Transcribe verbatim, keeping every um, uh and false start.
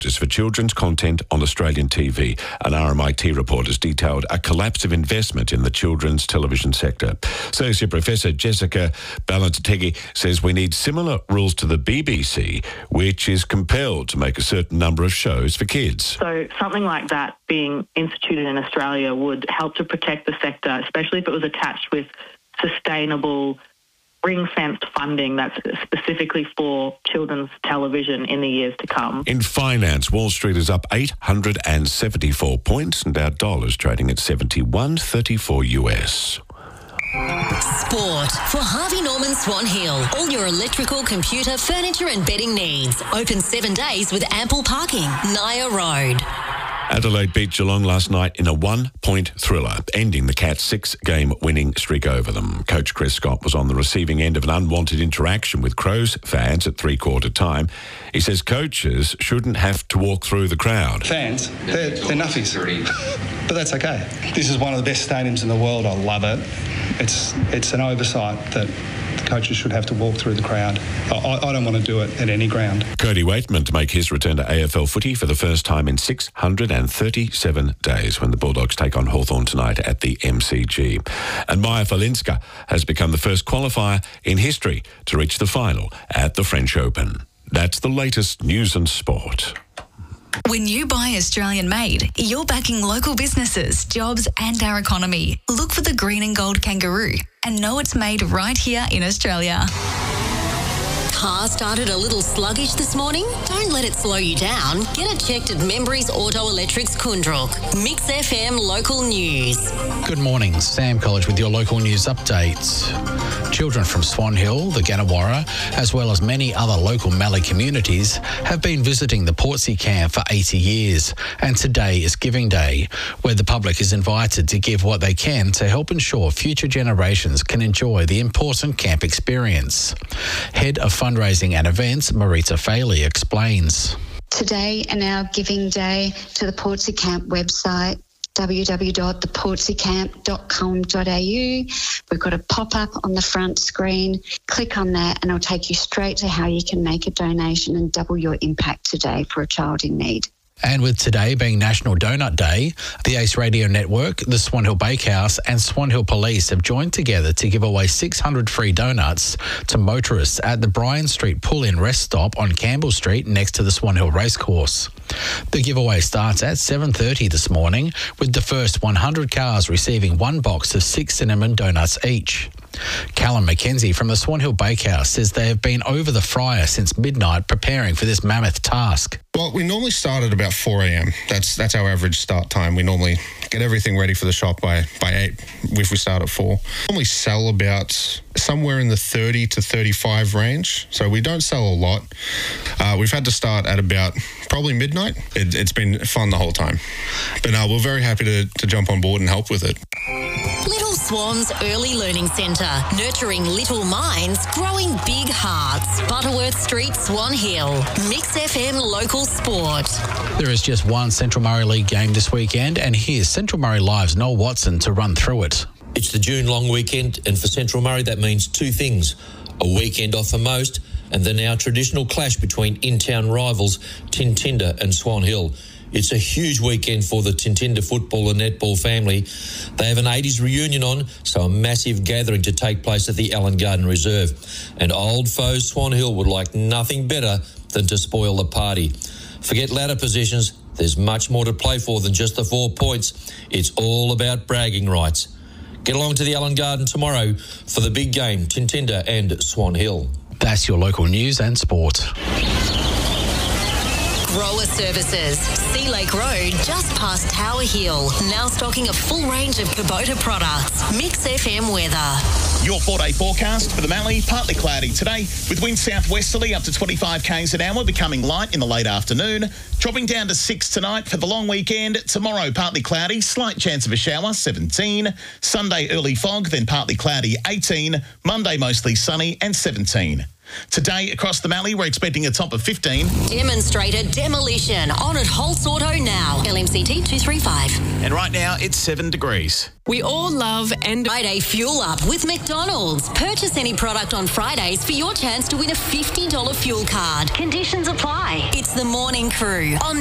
for children's content on Australian T V. An R M I T report has detailed a collapse of investment in the children's television sector. Associate Professor Jessica Ballantyegi says we need similar rules to the B B C, which is compelled to make a certain number of shows for kids. So something like that being instituted in Australia would help to protect the sector, especially if it was attached with sustainable ring-fenced funding that's specifically for children's television in the years to come. In finance, Wall Street is up eight hundred seventy-four points and our dollar's trading at seventy-one thirty-four U S. Sport for Harvey Norman Swan Hill. All your electrical, computer, furniture and bedding needs. Open seven days with ample parking. Naya Road. Adelaide beat Geelong last night in a one-point thriller, ending the Cats' six-game winning streak over them. Coach Chris Scott was on the receiving end of an unwanted interaction with Crows fans at three-quarter time. He says coaches shouldn't have to walk through the crowd. Fans, they're, they're nuffies, but that's okay. This is one of the best stadiums in the world. I love it. It's it's an oversight that the coaches should have to walk through the crowd. I, I don't want to do it at any ground. Cody Waitman to make his return to A F L footy for the first time in six hundred thirty-seven days when the Bulldogs take on Hawthorn tonight at the M C G. And Maya Falinska has become the first qualifier in history to reach the final at the French Open. That's the latest news and sport. When you buy Australian made, you're backing local businesses, jobs and our economy. Look for the green and gold kangaroo and know it's made right here in Australia. Car started a little sluggish this morning? Don't let it slow you down. Get it checked at Membreys Auto Electrics Kundrook. Mix F M local news. Good morning, Sam College with your local news updates. Children from Swan Hill, the Gannawarra, as well as many other local Mallee communities have been visiting the Portsea camp for eighty years. And today is Giving Day, where the public is invited to give what they can to help ensure future generations can enjoy the important camp experience. Head of Fundraising and Events, Marita Faley, explains. Today and our Giving Day to the Portsea Camp website, w w w dot the portsea camp dot com dot a u. We've got a pop-up on the front screen. Click on that and it'll take you straight to how you can make a donation and double your impact today for a child in need. And with today being National Donut Day, the Ace Radio Network, the Swan Hill Bakehouse and Swan Hill Police have joined together to give away six hundred free donuts to motorists at the Bryan Street pull-in rest stop on Campbell Street next to the Swan Hill Racecourse. The giveaway starts at seven thirty this morning, with the first one hundred cars receiving one box of six cinnamon donuts each. Callum McKenzie from the Swan Hill Bakehouse says they have been over the fryer since midnight preparing for this mammoth task. Well, we normally start at about four a.m. That's that's our average start time. We normally get everything ready for the shop by, by eight if we start at four. We normally sell about somewhere in the thirty to thirty-five range, so we don't sell a lot. Uh, we've had to start at about probably midnight. It, it's been fun the whole time. But uh, we're very happy to, to jump on board and help with it. Little Swans Early Learning Centre, nurturing little minds, growing big hearts. Butterworth Street, Swan Hill. Mix F M local sport. There is just one Central Murray League game this weekend, and here's Central Murray Live's Noel Watson to run through it. It's the June long weekend, and for Central Murray that means two things. A weekend off for most, and the now traditional clash between in-town rivals Tintinda and Swan Hill. It's a huge weekend for the Tintinda football and netball family. They have an eighties reunion on, so a massive gathering to take place at the Allen Garden Reserve. And old foes Swan Hill would like nothing better than to spoil the party. Forget ladder positions. There's much more to play for than just the four points. It's all about bragging rights. Get along to the Allen Garden tomorrow for the big game, Tintinda and Swan Hill. That's your local news and sport. Grower Services, Sea Lake Road, just past Tower Hill. Now stocking a full range of Kubota products. Mix F M weather. Your four-day forecast for the Mallee, partly cloudy today, with winds southwesterly up to twenty-five k's an hour, becoming light in the late afternoon, dropping down to six tonight for the long weekend. Tomorrow, partly cloudy, slight chance of a shower, seventeen. Sunday, early fog, then partly cloudy, eighteen. Monday, mostly sunny, and seventeen. Today, across the Mallee, we're expecting a top of fifteen. Demonstrator demolition on at Holtz Auto now. L M C T two three five. And right now, it's seven degrees. We all love and Friday Fuel Up with McDonald's. Purchase any product on Fridays for your chance to win a fifty dollars fuel card. Conditions apply. It's the Morning Crew on